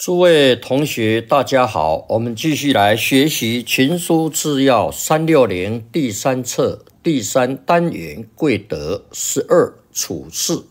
诸位同学，大家好，我们继续来学习群书治要360第3册第3单元贵德12处事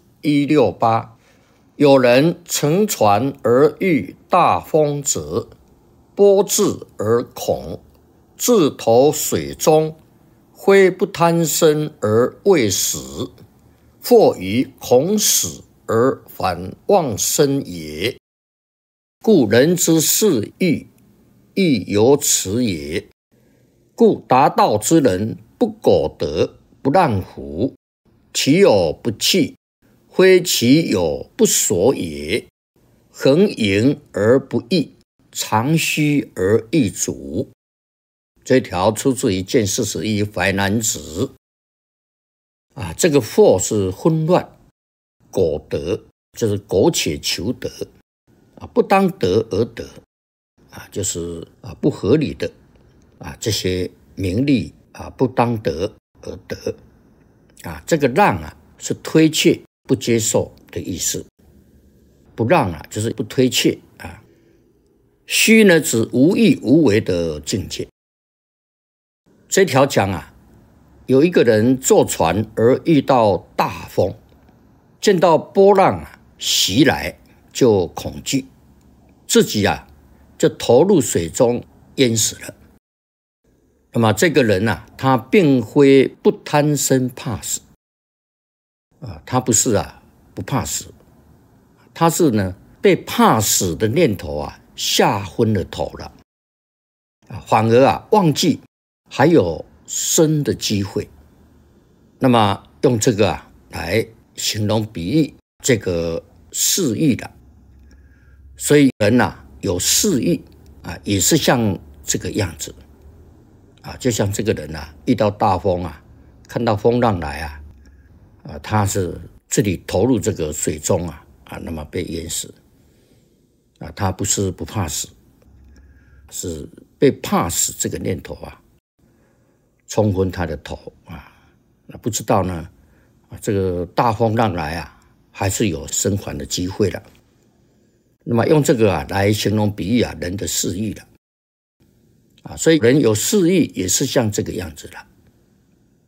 168。有人乘船而遇大风者，波至而恐，自投水中，非不贪生而未死，或于恐死而反忘生也。故人之事欲，亦由此也。故达道之人，不苟得，不让乎？其有不弃，非其有不所也。恒盈而不溢，长虚而益足。这条出自于见41淮南子。这个惑是混乱，苟得就是苟且求得。不当得而得，就是不合理的这些名利不当得而得这个让是推却不接受的意思，不让就是不推却虚呢指无欲无为的境界。这条讲有一个人坐船而遇到大风，见到波浪袭来就恐惧，自己就投入水中淹死了。那么这个人他并非不贪生怕死他不是不怕死，他是呢被怕死的念头吓昏了头了反而忘记还有生的机会。那么用这个来形容比喻这个嗜欲的。所以人有嗜欲也是像这个样子就像这个人遇到大风看到风浪来他是自己投入这个水中那么被淹死他不是不怕死，是被怕死这个念头冲昏他的头不知道呢这个大风浪来还是有生还的机会了。那么用这个来形容比喻人的嗜欲了所以人有嗜欲也是像这个样子了